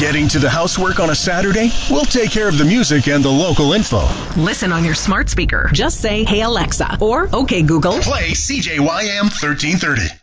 Getting to the housework on a Saturday? We'll take care of the music and the local info. Listen on your smart speaker. Just say, "Hey Alexa," or "Okay Google. Play CJYM 1330.